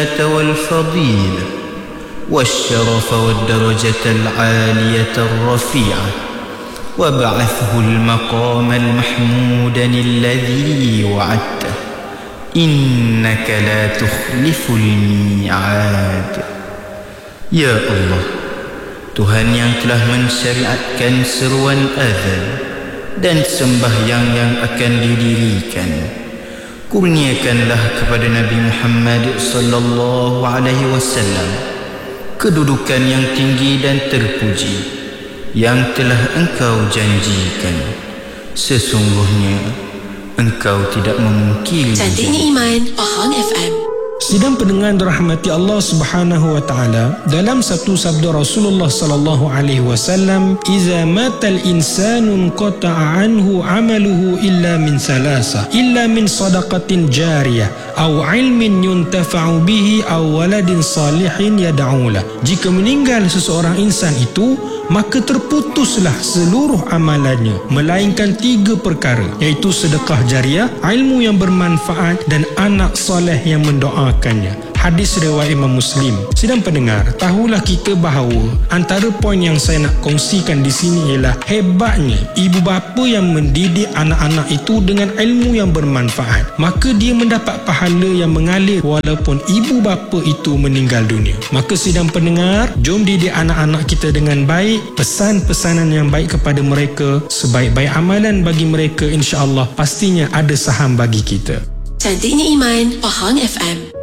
والفضيلة والشرف والدرجة العالية الرفيعة وابعثه المقام المحمود الذي وعدته إنك لا تخلف الميعاد. Ya Allah, Tuhan yang telah mensyariatkan seruan azan dan sembahyang yang akan didirikan, kurniakanlah kepada Nabi Muhammad sallallahu alaihi wasallam kedudukan yang tinggi dan terpuji yang telah Engkau janjikan. Sesungguhnya Engkau tidak memungkiri. Cantiknya Iman, Pahang FM. Sidang pendengar dirahmati Allah Subhanahu wa taala, dalam satu sabda Rasulullah sallallahu alaihi wasallam, "Idza matal insanu qata'a anhu 'amaluhu illa min salasa, illa min sadaqatin jariyah aw 'ilmin yuntafa'u bihi aw waladin salihin yad'u lah." Jika meninggal seseorang insan itu, maka terputuslah seluruh amalannya melainkan 3 perkara, iaitu sedekah jariah, ilmu yang bermanfaat dan anak soleh yang mendoakannya. Hadis riwayat Imam Muslim. Sidang pendengar, tahulah kita bahawa antara poin yang saya nak kongsikan di sini ialah hebatnya ibu bapa yang mendidik anak-anak itu dengan ilmu yang bermanfaat, maka dia mendapat pahala yang mengalir walaupun ibu bapa itu meninggal dunia. Maka sidang pendengar, jom didik anak-anak kita dengan baik, pesan-pesanan yang baik kepada mereka, sebaik-baik amalan bagi mereka, insya-Allah pastinya ada saham bagi kita. Cantiknya Iman, Pahang FM.